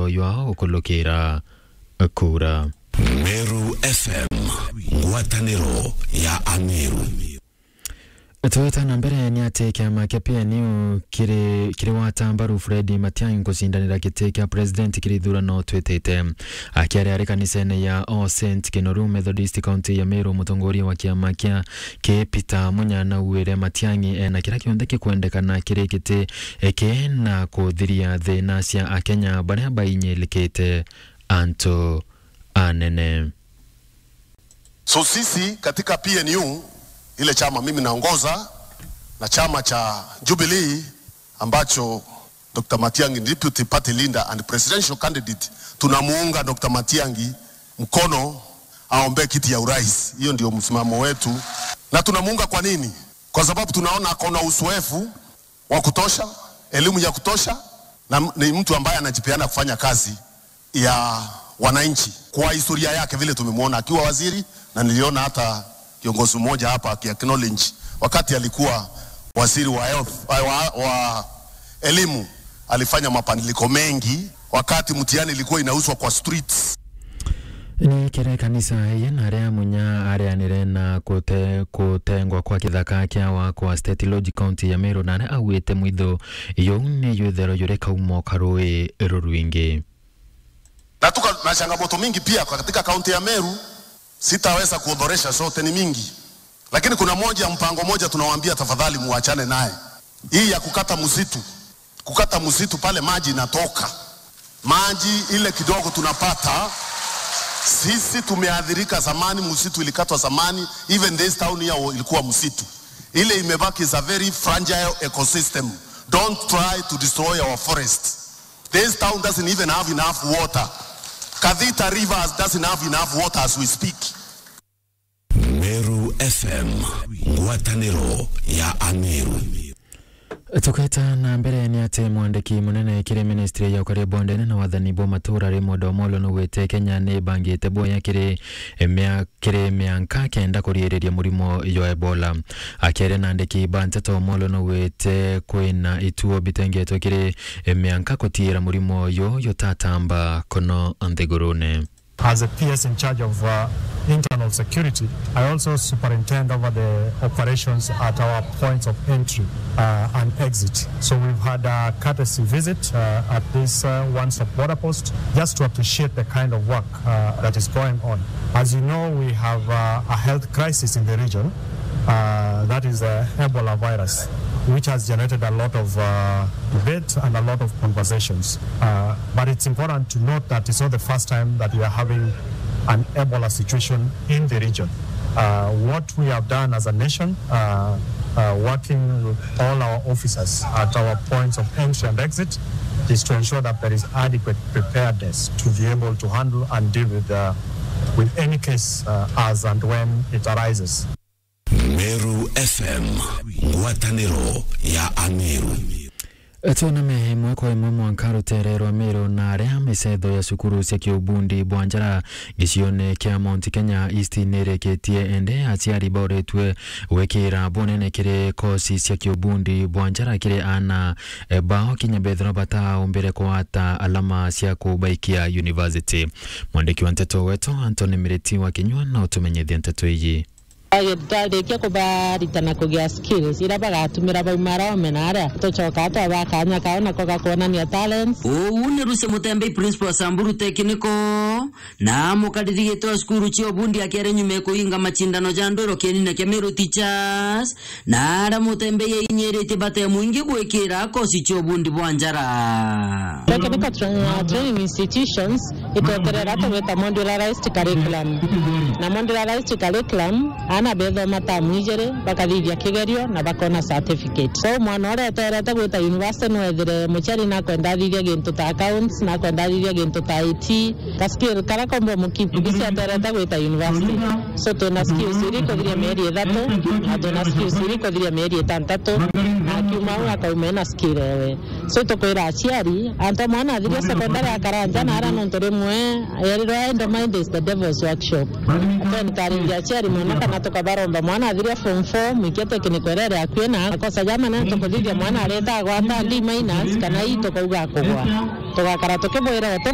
yao ukulukira kura. Meru FM, ngwataniro ya Ameru. Toyota na mbere ni ate kiama kia PNU kiri watambaru Fred Matiang'i kucindanira giti kia president kiri thurano twitite. Akiaria ari kanisene ya All Saints Kinoru Methodist County ya Meru, mutongoria wa kiama kia Peter Munyana uwire Matiang'i ena kira kionde kikwendekana kiri giti na kuthiria thina cia Akenya baria bainyilikite anto anene. So sisi katika PNU, ile chama mimi naongoza na chama cha Jubilee ambacho Dr. Matiang'i deputy party leader and presidential candidate, tunamuunga Dr. Matiang'i mkono aombe kiti ya urais. Hiyo ndio msimamo wetu. Na tunamuunga kwa nini? Kwa sababu tunaona akona uzoefu wa kutosha, elimu ya kutosha, na ni mtu ambaye anajipeana kufanya kazi ya wananchi. Kwa historia yake vile tumemuona akiwa waziri, na niliona hata kiongozi mmoja hapa aki-acknowledge wakati alikuwa waziri wa elimu alifanya mabadiliko mengi wakati mtihani ilikuwa inauzwa kwa streets. Ni kire kanisa yena area munya area nirena kutengwa kwa kithaka kia wa kwa State Lodge County ya Meru, na awite mwitho yone yuthero yureka umo karui ruruingi. Na tuka na changamoto mingi pia katika kaunti ya Meru, sitaweza kuodoresha zote, ni mingi. Lakini kuna mpango moja tunawaambia tafadhali muachane naye. Hii ya kukata msitu. Kukata msitu pale maji inatoka. Maji ile kidogo tunapata. Sisi tumeadhirika zamani, msitu ilikatwa zamani. Even this town here ilikuwa msitu. Ile imebaki is a very fragile ecosystem. Don't try to destroy our forest. This town doesn't even have enough water. Kadita River doesn't have enough water as we speak. Meru FM, ngwataniro ya Ameru. Tuketa na mbere ni ate mwandiki munene kire ministry ya ukari bondene na wathani bo matura rimo domolo no wete Kenya ne bangite boya kire mianka kenda kurireria murimo yo Ebola. Akere na ndiki banteto molo no wete kwina ituo bitengeto kire mianka kotira murimo yo tatamba kono anthigurune. As a PS in charge of internal security, I also superintend over the operations at our points of entry and exit. So we've had a courtesy visit at this one-stop border post just to appreciate the kind of work that is going on. As you know, we have a health crisis in the region, that is the Ebola virus, which has generated a lot of debate and a lot of conversations. But it's important to note that it's not the first time that we are having an Ebola situation in the region. What we have done as a nation, working with all our officers at our points of entry and exit, is to ensure that there is adequate preparedness to be able to handle and deal with any case as and when it arises. Meru FM, ngwataniro ya Ameru. Tuna mehemwe kwa mwankaru terero Meru na aria misetho ya sukuru cia kiubundi Bwanjara gicione kia Mount Kenya East nereketie ende aciari boretwe wekira bonene kire kosi cia kiubundi Bwanjara kire ana bao kinya bethro bata umbere kwata alama cia kubaikia university. Mwandiki wa nteto wetu Anthony Miriti wa Kinywa na utumenyethia nteto iyi. Agetadekia kubaritana kugia skills ira bagatumira baumara omenara tochoka to bakanya kaona koga kuonania talents uniruse mutembe principal Samburu Technical na mukadithigitwa skuru cio bundi akere nyume kuinga machindano jandoro kenina ke Meru Teachers na ara mutembe yinyerete bate muingi gwikira kosi cio bundi Bwanjara. Technical training institutions itoterera to modularized curriculum na modularized curriculum ana betho matamwijere bakadithia kigerio na bakona certificate. So mwana ore terete gwita university no ethire muchari na kwenda thithia gintu ta accounts na kwenda thithia gintu ta IT kaskill kara kombo mukipu bisia terete gwita university. So tuna skills iri kodhia mieri 3 na tuna skills iri kodhia mieri 6 na kiuma akaumena skill ewe. So tokoira aciari anto mwana thithia secondary akaranja na ara no ntoremwe yeriro endo mind is the devil's workshop. Atoni taringia aciari mwana kana tukabaromba mwana athiria form 4 mwikete kinikorere akwena akosa jama na tukuthithia mwana areta gwata D- kana ito kauga kugwa tugakara tukibwira